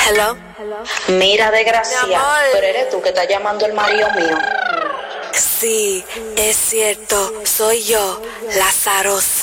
Hello. Mira, Mi desgracia, amor. pero eres tú que estás llamando el marido mío. Sí, es cierto, soy yo, Lázaro.